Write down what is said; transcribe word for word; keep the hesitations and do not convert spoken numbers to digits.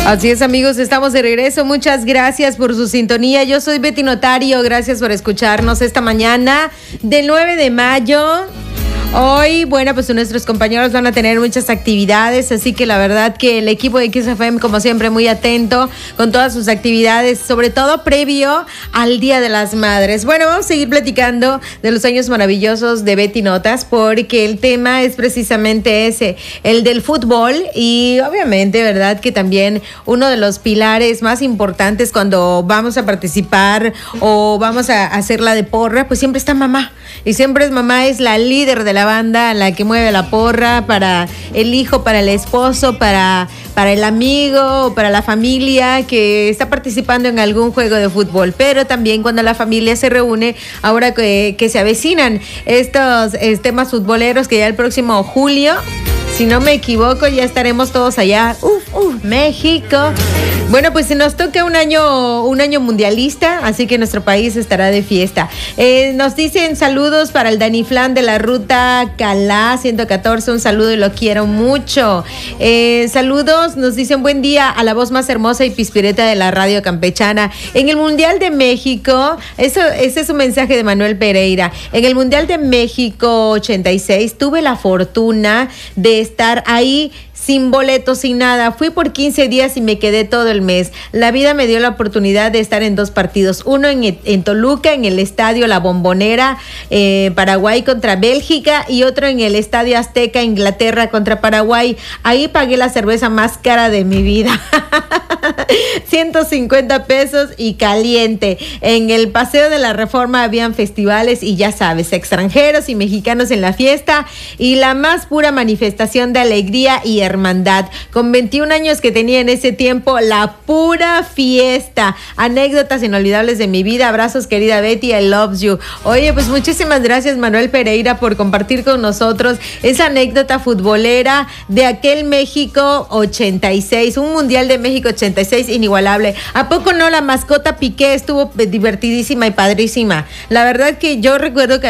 Así es, amigos, estamos de regreso. Muchas gracias por su sintonía. Yo soy Betty Notario. Gracias por escucharnos esta mañana del nueve de mayo. Hoy, bueno, pues nuestros compañeros van a tener muchas actividades, así que la verdad que el equipo de X F M, como siempre, muy atento con todas sus actividades, sobre todo previo al Día de las Madres. Bueno, vamos a seguir platicando de los años maravillosos de Betty Notas, porque el tema es precisamente ese, el del fútbol, y obviamente, ¿verdad?, que también uno de los pilares más importantes cuando vamos a participar o vamos a hacer la de porra, pues siempre está mamá, y siempre es mamá, es la líder de la banda, la que mueve la porra para el hijo, para el esposo, para, para el amigo, para la familia que está participando en algún juego de fútbol. Pero también cuando la familia se reúne, ahora que, que se avecinan estos eh, temas futboleros, que ya el próximo julio, si no me equivoco, ya estaremos todos allá. Uf, uf, México. Bueno, pues se nos toca un año, un año mundialista, así que nuestro país estará de fiesta. Eh, nos dicen saludos para el Dani Flan de la ruta Calá ciento catorce, un saludo y lo quiero mucho. Eh, saludos, nos dicen buen día a la voz más hermosa y pispireta de la radio campechana. En el Mundial de México, eso, ese es un mensaje de Manuel Pereira. En el Mundial de México ochenta y seis tuve la fortuna de estar ahí sin boletos, sin nada. Fui por quince días y me quedé todo el mes. La vida me dio la oportunidad de estar en dos partidos. Uno en, en Toluca, en el estadio La Bombonera, eh, Paraguay contra Bélgica, y otro en el estadio Azteca, Inglaterra contra Paraguay. Ahí pagué la cerveza más cara de mi vida. ciento cincuenta pesos y caliente. En el Paseo de la Reforma habían festivales y ya sabes, extranjeros y mexicanos en la fiesta, y la más pura manifestación de alegría y hermandad. Con veintiún años que tenía en ese tiempo, la pura fiesta. Anécdotas inolvidables de mi vida. Abrazos, querida Betty, I love you. Oye, pues muchísimas gracias, Manuel Pereira, por compartir con nosotros esa anécdota futbolera de aquel México ochenta y seis, un Mundial de México ochenta y seis inigualable. ¿A poco no la mascota Piqué estuvo divertidísima y padrísima? La verdad que yo recuerdo que